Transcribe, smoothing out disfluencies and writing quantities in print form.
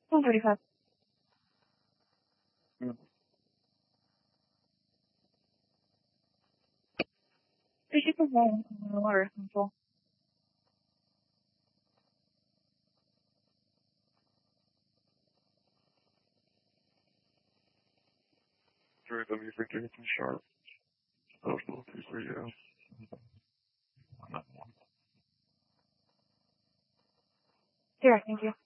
145. Mm. Did you perform water control? Sure, that you think anything sharp. Those abilities were you. Sure, thank you.